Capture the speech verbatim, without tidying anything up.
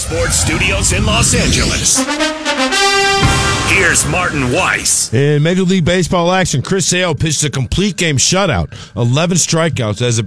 Sports Studios in Los Angeles. Here's Martin Weiss. In Major League Baseball action, Chris Sale pitched a complete game shutout, eleven strikeouts as a